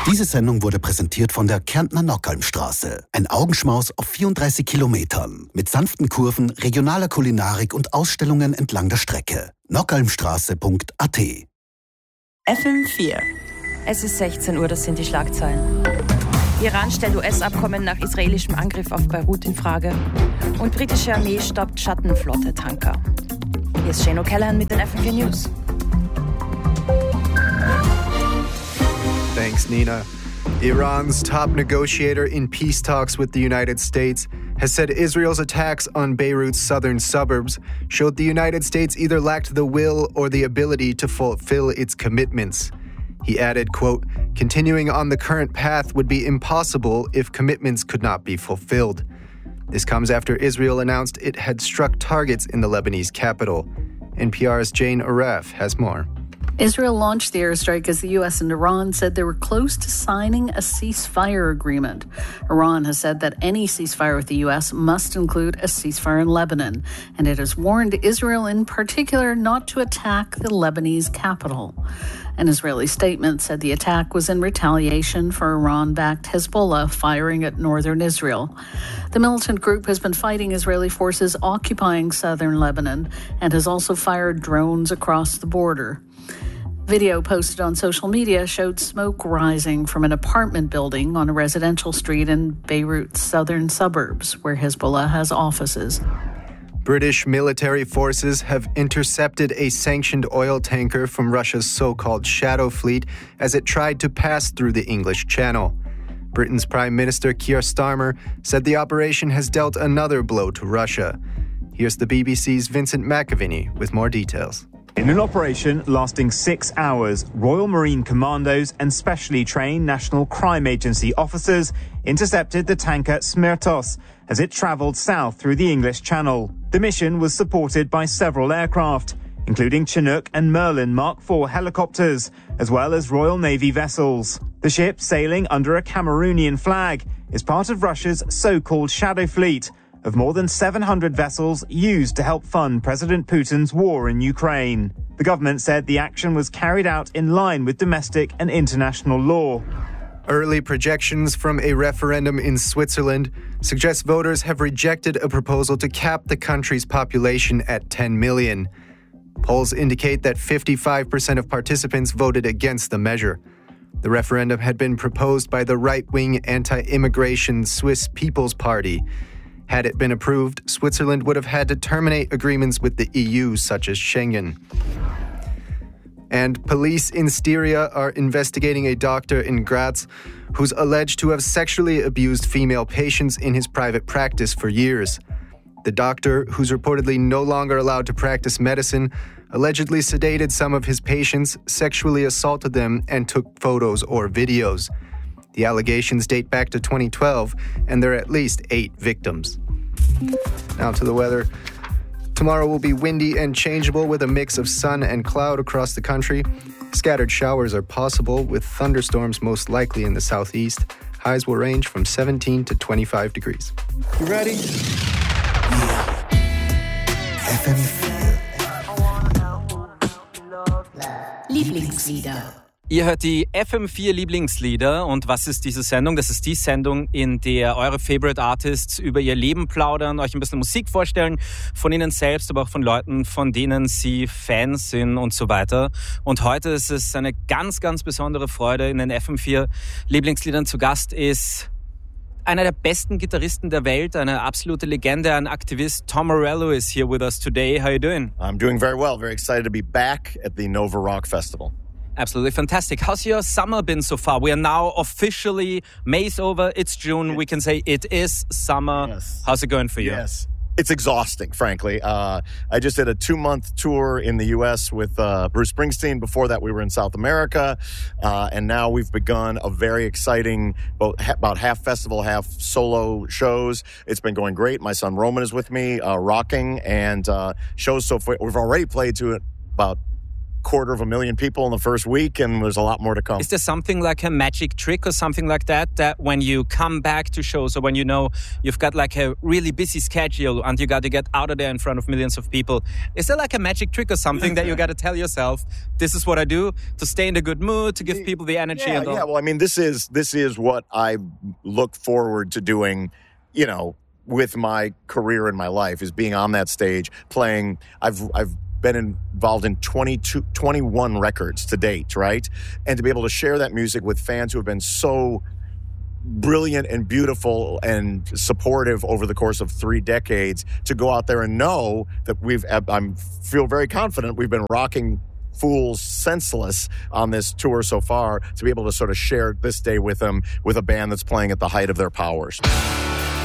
Diese Sendung wurde präsentiert von der Kärntner Nockhalmstraße. Ein Augenschmaus auf 34 Kilometern. Mit sanften Kurven, regionaler Kulinarik und Ausstellungen entlang der Strecke. nockhalmstraße.at. FM4. Es ist 16 Uhr, das sind die Schlagzeilen. Iran stellt US-Abkommen nach israelischem Angriff auf Beirut in Frage. Und britische Armee stoppt Schattenflotte-Tanker. Hier ist Shane O'Callaghan mit den FM4 News. Thanks, Nina. Iran's top negotiator in peace talks with the United States has said Israel's attacks on Beirut's southern suburbs showed the United States either lacked the will or the ability to fulfill its commitments. He added, quote, "Continuing on the current path would be impossible if commitments could not be fulfilled." This comes after Israel announced it had struck targets in the Lebanese capital. NPR's Jane Aref has more. Israel launched the airstrike as the U.S. and Iran said they were close to signing a ceasefire agreement. Iran has said that any ceasefire with the U.S. must include a ceasefire in Lebanon, and it has warned Israel in particular not to attack the Lebanese capital. An Israeli statement said the attack was in retaliation for Iran-backed Hezbollah firing at northern Israel. The militant group has been fighting Israeli forces occupying southern Lebanon and has also fired drones across the border. Video posted on social media showed smoke rising from an apartment building on a residential street in Beirut's southern suburbs, where Hezbollah has offices. British military forces have intercepted a sanctioned oil tanker from Russia's so-called Shadow Fleet as it tried to pass through the English Channel. Britain's Prime Minister Keir Starmer said the operation has dealt another blow to Russia. Here's the BBC's Vincent McAviney with more details. In an operation lasting 6 hours, Royal Marine Commandos and specially trained National Crime Agency officers intercepted the tanker Smertos as it travelled south through the English Channel. The mission was supported by several aircraft, including Chinook and Merlin Mark IV helicopters, as well as Royal Navy vessels. The ship, sailing under a Cameroonian flag, is part of Russia's so-called Shadow Fleet, of more than 700 vessels used to help fund President Putin's war in Ukraine. The government said the action was carried out in line with domestic and international law. Early projections from a referendum in Switzerland suggest voters have rejected a proposal to cap the country's population at 10 million. Polls indicate that 55% of participants voted against the measure. The referendum had been proposed by the right-wing anti-immigration Swiss People's Party. Had it been approved, Switzerland would have had to terminate agreements with the EU, such as Schengen. And police in Styria are investigating a doctor in Graz who's alleged to have sexually abused female patients in his private practice for years. The doctor, who's reportedly no longer allowed to practice medicine, allegedly sedated some of his patients, sexually assaulted them, and took photos or videos. The allegations date back to 2012, and there are at least 8 victims. Now to the weather. Tomorrow will be windy and changeable with a mix of sun and cloud across the country. Scattered showers are possible, with thunderstorms most likely in the southeast. Highs will range from 17 to 25 degrees. You ready? Yeah. FM4. Lieblingslieder. Ihr hört die FM4 Lieblingslieder. Und was ist diese Sendung? Das ist die Sendung, in der eure Favorite Artists über ihr Leben plaudern, euch ein bisschen Musik vorstellen, von ihnen selbst, aber auch von Leuten, von denen sie Fans sind und so weiter. Und heute ist es eine ganz, ganz besondere Freude. In den FM4 Lieblingsliedern zu Gast ist einer der besten Gitarristen der Welt, eine absolute Legende, ein Aktivist. Tom Morello is here with us today. How are you doing? I'm doing very well. Very excited to be back at the Nova Rock Festival. Absolutely fantastic. How's your summer been so far? We are now officially, May's over, it's June. We can say it is summer. Yes. How's it going for you? Yes. It's exhausting, frankly. I just did a 2-month tour in the U.S. with Bruce Springsteen. Before that, we were in South America. And now we've begun a very exciting, about half festival, half solo shows. It's been going great. My son Roman is with me, rocking. And shows so far, we've already played to about 250,000 people in the first week, and there's a lot more to come. Is there something like a magic trick or something like that, that when you come back to shows, or when you know you've got like a really busy schedule and you got to get out of there in front of millions of people, is there like a magic trick or something that you got to tell yourself, this is what I do to stay in a good mood, to give people the energy? Yeah, well, I mean, this is what I look forward to doing, you know, with my career in my life, is being on that stage, playing. I've been involved in 21 records to date, right? And to be able to share that music with fans who have been so brilliant and beautiful and supportive over the course of 3 decades, to go out there and know that I feel very confident we've been rocking fools senseless on this tour so far, to be able to sort of share this day with them, with a band that's playing at the height of their powers.